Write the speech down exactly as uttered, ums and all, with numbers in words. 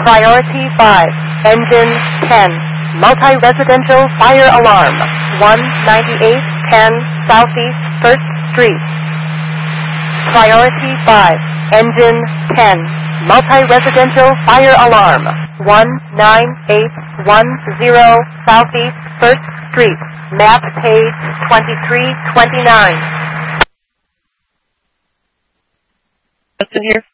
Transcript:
Priority five, engine ten, multi-residential fire alarm, one ninety-eight ten Southeast first Street. Priority five, engine ten, multi-residential fire alarm, one nine eight one zero Southeast first Street, map page twenty-three twenty-nine. What's in here?